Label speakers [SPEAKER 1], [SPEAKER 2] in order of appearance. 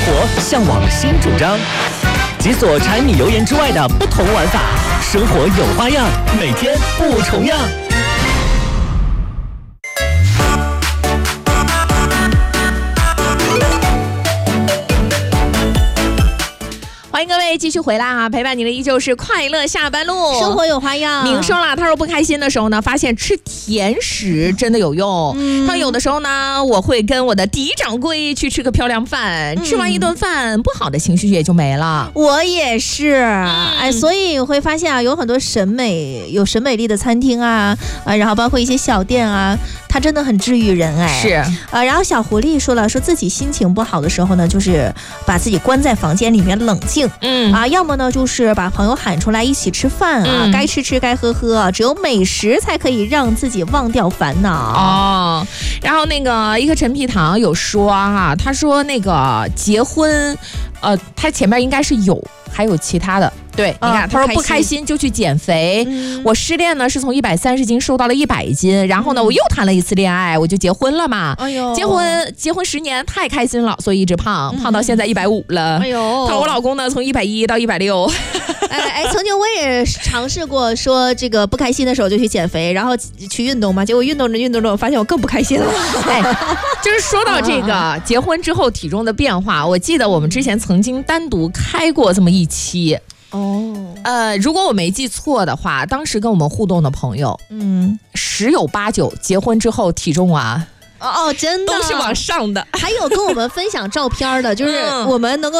[SPEAKER 1] 活向往新主张，解锁柴米油盐之外的不同玩法，生活有花样，每天不重样。
[SPEAKER 2] 欢迎各位继续回来啊！陪伴你的依旧是快乐下班路，
[SPEAKER 3] 生活有花样。
[SPEAKER 2] 明说了，他说不开心的时候呢，发现吃甜食真的有用。他有的时候呢，我会跟我的嫡掌柜去吃个漂亮饭，吃完一顿饭，不好的情绪也就没了。
[SPEAKER 3] 我也是，所以你会发现啊，有很多有审美力的餐厅啊，然后包括一些小店啊，它真的很治愈人
[SPEAKER 2] 是
[SPEAKER 3] 然后小狐狸说了，说自己心情不好的时候呢，就是把自己关在房间里面冷静。要么呢就是把朋友喊出来一起吃饭啊，该吃吃该喝喝，只有美食才可以让自己忘掉烦恼。
[SPEAKER 2] 然后那个一颗陈皮糖有说哈，他说那个结婚，他前面应该是还有其他的。对，你看，他说不开心就去减肥。我失恋呢是从130斤瘦到了100斤，然后呢我又谈了一次恋爱，我就结婚了嘛。结婚10年太开心了，所以一直胖到现在150了。他说我老公呢从110到160。
[SPEAKER 3] 曾经我也尝试过说这个不开心的时候就去减肥，然后去运动嘛，结果运动着，我发现我更不开心了。
[SPEAKER 2] 就是说到这个结婚之后体重的变化，我记得我们之前曾经单独开过这么一期。如果我没记错的话，当时跟我们互动的朋友，10有8九结婚之后体重啊，
[SPEAKER 3] 真的
[SPEAKER 2] 都是往上的。
[SPEAKER 3] 还有跟我们分享照片的，就是我们能够